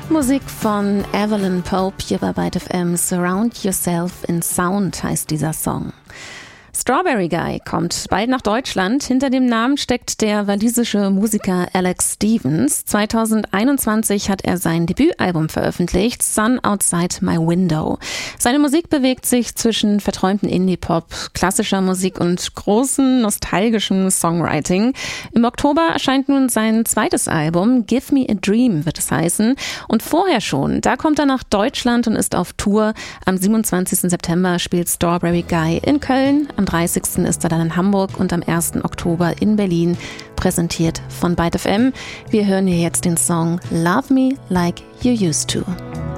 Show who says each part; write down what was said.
Speaker 1: Musik von Evelyn Pope hier bei Byte FM. Surround Yourself in Sound heißt dieser Song. Strawberry Guy kommt bald nach Deutschland. Hinter dem Namen steckt der walisische Musiker Alex Stevens. 2021 hat er sein Debütalbum veröffentlicht, Sun Outside My Window. Seine Musik bewegt sich zwischen verträumten Indie-Pop, klassischer Musik und großem nostalgischem Songwriting. Im Oktober erscheint nun sein zweites Album, Give Me a Dream wird es heißen. Und vorher schon, da kommt er nach Deutschland und ist auf Tour. Am 27. September spielt Strawberry Guy in Köln. Am 30. ist er dann in Hamburg und am 1. Oktober in Berlin, präsentiert von Byte FM. Wir hören hier jetzt den Song Love Me Like You Used To.